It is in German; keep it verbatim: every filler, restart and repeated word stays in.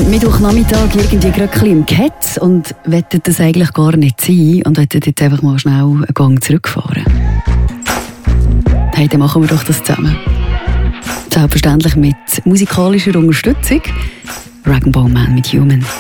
Mittwochnachmittag irgendwie gerade ein bisschen im Ketz und wollen das eigentlich gar nicht sein und wollen jetzt einfach mal schnell einen Gang zurückfahren. Hey, dann machen wir doch das zusammen. Selbstverständlich mit musikalischer Unterstützung. Rag and Bone Man mit Human.